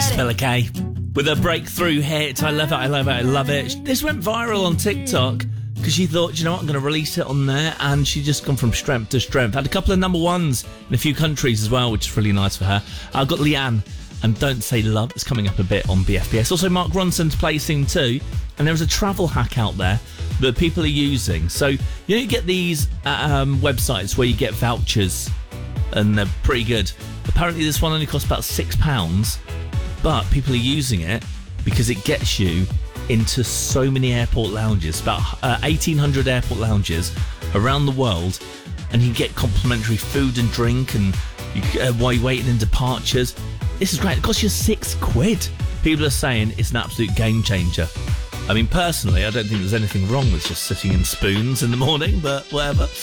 Camilla Kay with a breakthrough hit. I love it, I love it, I love it. This went viral on TikTok because she thought, you know what, I'm going to release it on there, and she just gone from strength to strength. Had a couple of number ones in a few countries as well, which is really nice for her. I've got Leanne and Don't Say Love. It's coming up a bit on BFBS. Also, Mark Ronson's placing too, and there's a travel hack out there that people are using. So, you get these websites where you get vouchers, and they're pretty good. Apparently, this one only costs about £6, but people are using it because it gets you into so many airport lounges, about 1,800 airport lounges around the world, and you can get complimentary food and drink, and while you're waiting in departures. This is great. It costs you £6. People are saying it's an absolute game changer. I mean, personally, I don't think there's anything wrong with just sitting in spoons in the morning, but whatever.